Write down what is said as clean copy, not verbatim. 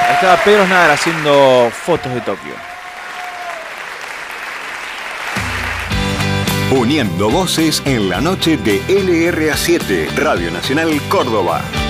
Estaba Pedro Aznar haciendo fotos de Tokio. Uniendo voces en la noche de LRA7, Radio Nacional Córdoba.